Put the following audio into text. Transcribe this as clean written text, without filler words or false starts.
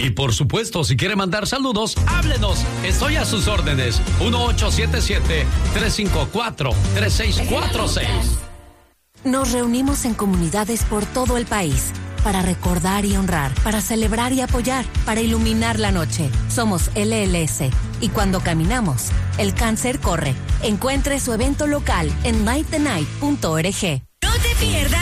Y por supuesto, si quiere mandar saludos, háblenos. Estoy a sus órdenes. 1877-354-3646. Nos reunimos en comunidades por todo el país para recordar y honrar, para celebrar y apoyar, para iluminar la noche. Somos LLS y cuando caminamos, el cáncer corre. Encuentre su evento local en nightthenight.org. No te pierdas